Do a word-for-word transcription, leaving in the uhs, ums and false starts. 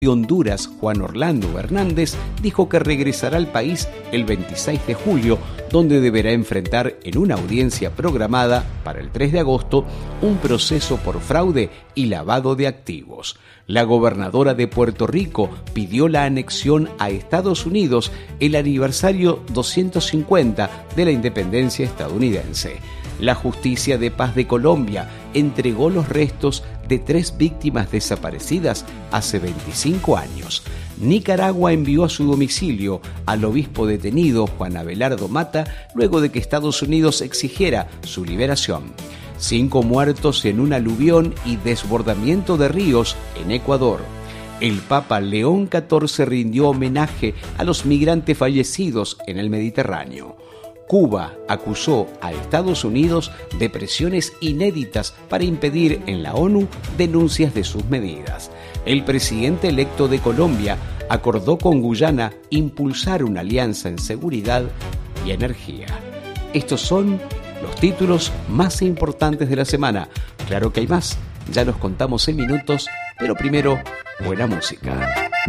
de Honduras, Juan Orlando Hernández, dijo que regresará al país el veintiséis de julio, donde deberá enfrentar en una audiencia programada para el tres de agosto un proceso por fraude y lavado de activos. La gobernadora de Puerto Rico pidió la anexión a Estados Unidos el aniversario doscientos cincuenta de la independencia estadounidense. La Justicia de Paz de Colombia entregó los restos de tres víctimas desaparecidas hace veinticinco años. Nicaragua envió a su domicilio al obispo detenido Juan Abelardo Mata luego de que Estados Unidos exigiera su liberación. Cinco muertos en un aluvión y desbordamiento de ríos en Ecuador. El Papa León catorce rindió homenaje a los migrantes fallecidos en el Mediterráneo. Cuba acusó a Estados Unidos de presiones inéditas para impedir en la ONU denuncias de sus medidas. El presidente electo de Colombia acordó con Guyana impulsar una alianza en seguridad y energía. Estos son los títulos más importantes de la semana. Claro que hay más, ya los contamos en minutos, pero primero, buena música.